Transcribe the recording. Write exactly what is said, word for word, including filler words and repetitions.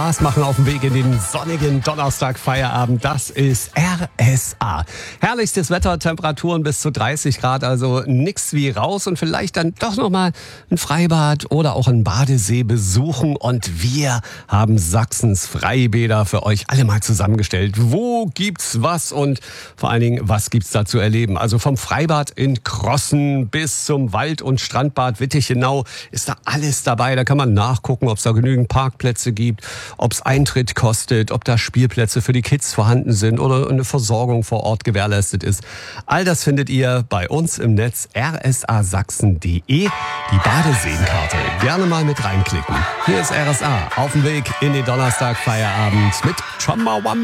Spaß machen auf dem Weg in den sonnigen Donnerstag-Feierabend. Das ist R S A. Herrlichstes Wetter, Temperaturen bis zu dreißig Grad, also nix wie raus und vielleicht dann doch nochmal ein Freibad oder auch einen Badesee besuchen. Und wir haben Sachsens Freibäder für euch alle mal zusammengestellt. Wo gibt's was und vor allen Dingen, was gibt's da zu erleben? Also vom Freibad in Crossen bis zum Wald- und Strandbad Wittichenau ist da alles dabei. Da kann man nachgucken, ob es da genügend Parkplätze gibt, ob es Eintritt kostet, ob da Spielplätze für die Kids vorhanden sind oder eine Versorgung vor Ort gewährleistet ist. All das findet ihr bei uns im Netz r s a sachsen punkt d e. Die Badeseenkarte. Gerne mal mit reinklicken. Hier ist R S A auf dem Weg in den Donnerstag-Feierabend mit Chumba Wamba.